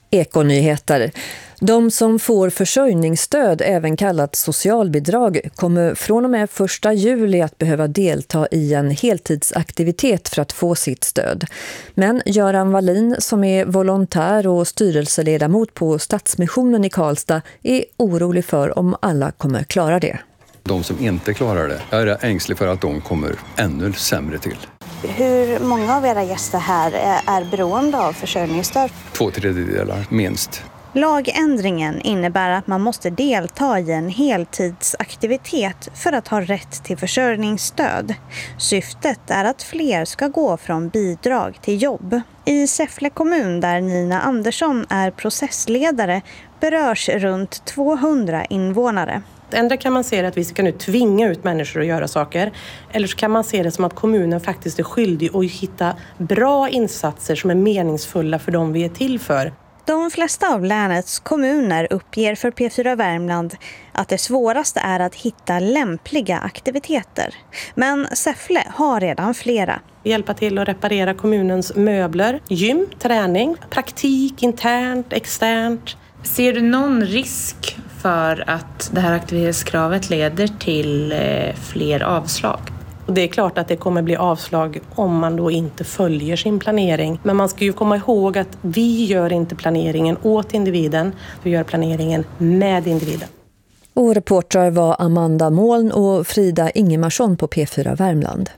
Ekonyheter. De som får försörjningsstöd, även kallat socialbidrag, kommer från och med 1 juli att behöva delta i en heltidsaktivitet för att få sitt stöd. Men Göran Wallin, som är volontär och styrelseledamot på Stadsmissionen i Karlstad, är orolig för om alla kommer klara det. De som inte klarar det, jag är ängslig för att de kommer ännu sämre till. Hur många av era gäster här är beroende av försörjningsstöd? 2/3 minst. Lagändringen innebär att man måste delta i en heltidsaktivitet för att ha rätt till försörjningsstöd. Syftet är att fler ska gå från bidrag till jobb. I Säffle kommun, där Nina Andersson är processledare, berörs runt 200 invånare. Ändå kan man se att vi ska nu tvinga ut människor att göra saker. Eller så kan man se det som att kommunen faktiskt är skyldig att hitta bra insatser som är meningsfulla för dem vi är till för. De flesta av länets kommuner uppger för P4 Värmland att det svåraste är att hitta lämpliga aktiviteter. Men Säffle har redan flera. Hjälpa till att reparera kommunens möbler, gym, träning, praktik, internt, externt. Ser du någon risk för att det här aktivitetskravet leder till fler avslag? Och det är klart att det kommer bli avslag om man då inte följer sin planering. Men man ska ju komma ihåg att vi gör inte planeringen åt individen. Vi gör planeringen med individen. Och reportrar var Amanda Moln och Frida Ingemarsson på P4 Värmland.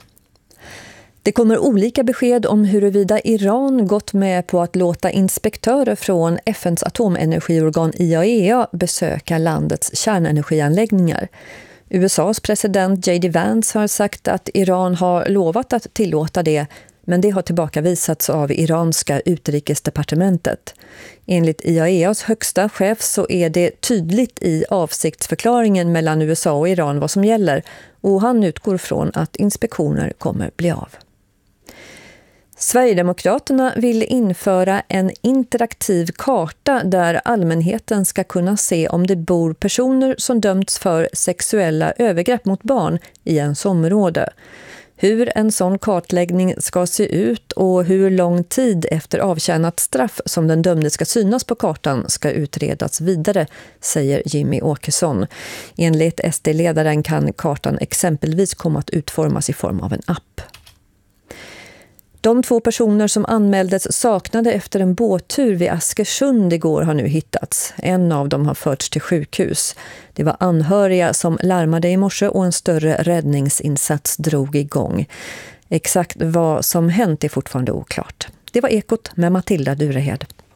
Det kommer olika besked om huruvida Iran gått med på att låta inspektörer från FNs atomenergiorgan IAEA besöka landets kärnenergianläggningar. USAs president J.D. Vance har sagt att Iran har lovat att tillåta det, men det har tillbakavisats av iranska utrikesdepartementet. Enligt IAEAs högsta chef så är det tydligt i avsiktsförklaringen mellan USA och Iran vad som gäller, och han utgår från att inspektioner kommer bli av. Sverigedemokraterna vill införa en interaktiv karta där allmänheten ska kunna se om det bor personer som dömts för sexuella övergrepp mot barn i ens område. Hur en sån kartläggning ska se ut och hur lång tid efter avtjänat straff som den dömde ska synas på kartan ska utredas vidare, säger Jimmy Åkesson. Enligt SD-ledaren kan kartan exempelvis komma att utformas i form av en app. De 2 personer som anmäldes saknade efter en båttur vid Askersund igår har nu hittats. En av dem har förts till sjukhus. Det var anhöriga som larmade i morse och en större räddningsinsats drog igång. Exakt vad som hänt är fortfarande oklart. Det var Ekot med Matilda Durehed.